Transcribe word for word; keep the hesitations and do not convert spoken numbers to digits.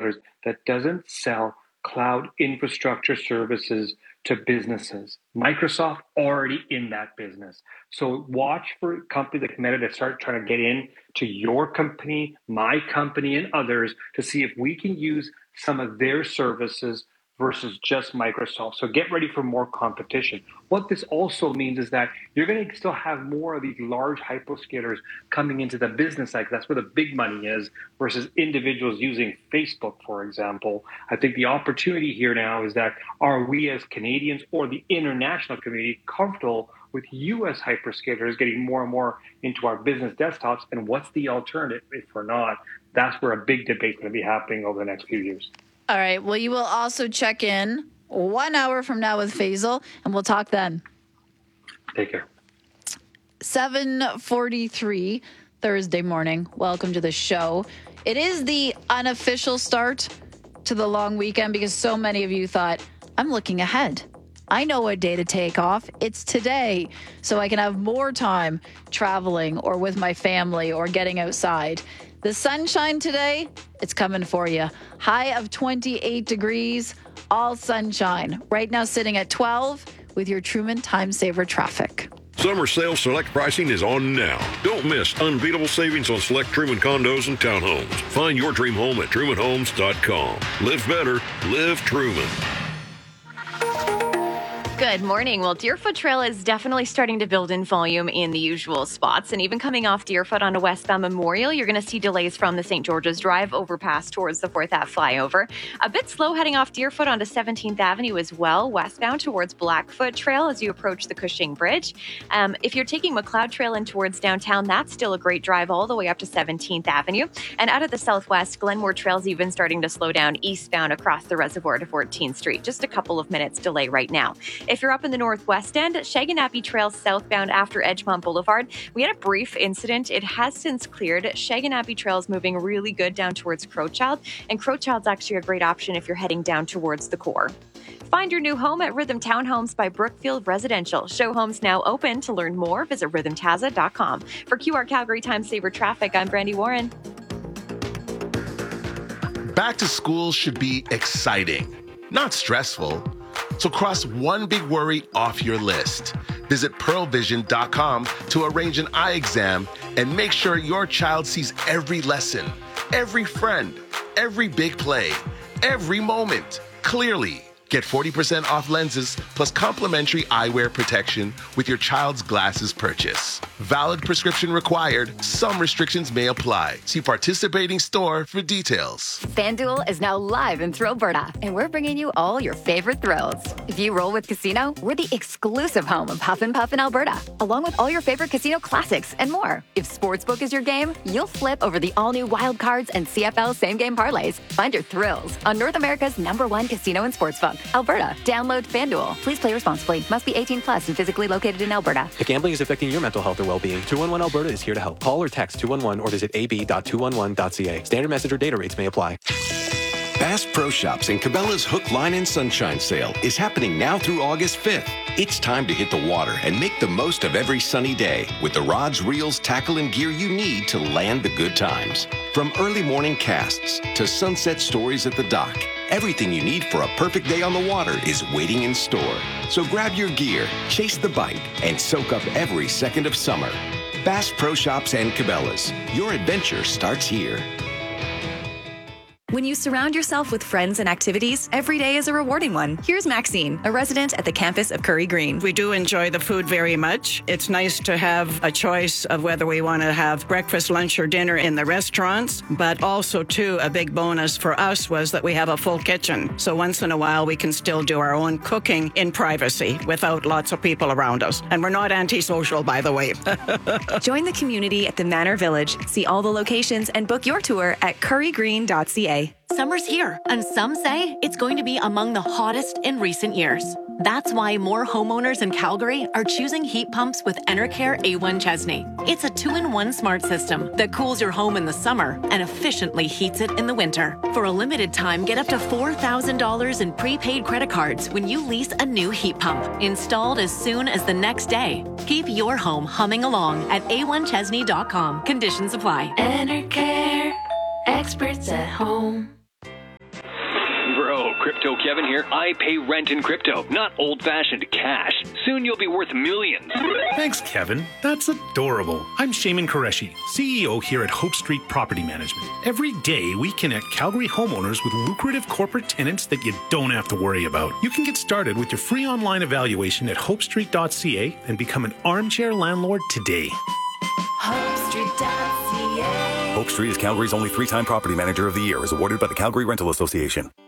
hyperscalers that doesn't sell cloud infrastructure services to businesses. Microsoft already in that business. So watch for companies like Meta to start trying to get in to your company, my company, and others to see if we can use some of their services versus just Microsoft. So get ready for more competition. What this also means is that you're going to still have more of these large hyperscalers coming into the business cycle. That's where the big money is versus individuals using Facebook, for example. I think the opportunity here now is that are we as Canadians or the international community comfortable with U S hyperscalers getting more and more into our business desktops? And what's the alternative if we're not? That's where a big debate is going to be happening over the next few years. All right. Well, you will also check in one hour from now with Faisal, and we'll talk then. Take care. seven forty-three Thursday morning. Welcome to the show. It is the unofficial start to the long weekend because so many of you thought, I'm looking ahead. I know what day to take off. It's today, so I can have more time traveling or with my family or getting outside. The sunshine today, it's coming for you. High of twenty-eight degrees, all sunshine. Right now sitting at twelve with your Truman Time Saver traffic. Summer sale select pricing is on now. Don't miss unbeatable savings on select Truman condos and townhomes. Find your dream home at truman homes dot com. Live better, live Truman. Good morning. Well, Deerfoot Trail is definitely starting to build in volume in the usual spots. And even coming off Deerfoot on a westbound Memorial, you're going to see delays from the Saint George's Drive overpass towards the fourth Ave flyover. A bit slow heading off Deerfoot onto seventeenth Avenue as well, westbound towards Blackfoot Trail as you approach the Cushing Bridge. Um, if you're taking McLeod Trail in towards downtown, that's still a great drive all the way up to seventeenth Avenue. And out of the southwest, Glenmore Trail's even starting to slow down eastbound across the reservoir to fourteenth Street. Just a couple of minutes delay right now. If you're up in the northwest end, Shaganappi Trail southbound after Edgemont Boulevard, we had a brief incident. It has since cleared. Shaganappi Trail is moving really good down towards Crowchild, and Crowchild's actually a great option if you're heading down towards the core. Find your new home at Rhythm Townhomes by Brookfield Residential. Show homes now open. To learn more, visit rhythm taza dot com. For Q R Calgary Time Saver Traffic, I'm Brandy Warren. Back to school should be exciting, not stressful. So cross one big worry off your list. Visit pearl vision dot com to arrange an eye exam and make sure your child sees every lesson, every friend, every big play, every moment clearly. Get forty percent off lenses plus complimentary eyewear protection with your child's glasses purchase. Valid prescription required. Some restrictions may apply. See participating store for details. FanDuel is now live in Thrillberta, and we're bringing you all your favorite thrills. If you roll with Casino, we're the exclusive home of Huff and Puff in Alberta, along with all your favorite casino classics and more. If Sportsbook is your game, you'll flip over the all-new Wild Cards and C F L same-game parlays. Find your thrills on North America's number one casino and sportsbook, Alberta. Download FanDuel. Please play responsibly. Must be eighteen plus and physically located in Alberta. If gambling is affecting your mental health or well-being, two one one Alberta is here to help. Call or text two one one or visit a b dot two one one dot c a. Standard message or data rates may apply. Bass Pro Shops and Cabela's Hook, Line, and Sunshine sale is happening now through August fifth. It's time to hit the water and make the most of every sunny day with the rods, reels, tackle, and gear you need to land the good times. From early morning casts to sunset stories at the dock, everything you need for a perfect day on the water is waiting in store. So grab your gear, chase the bite, and soak up every second of summer. Bass Pro Shops and Cabela's. Your adventure starts here. When you surround yourself with friends and activities, every day is a rewarding one. Here's Maxine, a resident at the campus of Curry Green. We do enjoy the food very much. It's nice to have a choice of whether we want to have breakfast, lunch, or dinner in the restaurants, but also, too, a big bonus for us was that we have a full kitchen. So once in a while, we can still do our own cooking in privacy without lots of people around us. And we're not antisocial, by the way. Join the community at the Manor Village. See all the locations and book your tour at curry green dot c a. Summer's here, and some say it's going to be among the hottest in recent years. That's why more homeowners in Calgary are choosing heat pumps with Enercare A one Chesney. It's a two-in-one smart system that cools your home in the summer and efficiently heats it in the winter. For a limited time, get up to four thousand dollars in prepaid credit cards when you lease a new heat pump, installed as soon as the next day. Keep your home humming along at a one chesney dot com. Conditions apply. Enercare, experts at home. Crypto Kevin here. I pay rent in crypto, not old-fashioned cash. Soon you'll be worth millions. Thanks, Kevin. That's adorable. I'm Shaman Qureshi, C E O here at Hope Street Property Management. Every day, we connect Calgary homeowners with lucrative corporate tenants that you don't have to worry about. You can get started with your free online evaluation at hope street dot c a and become an armchair landlord today. hope street dot c a Hope Street is Calgary's only three-time property manager of the year, is awarded by the Calgary Rental Association.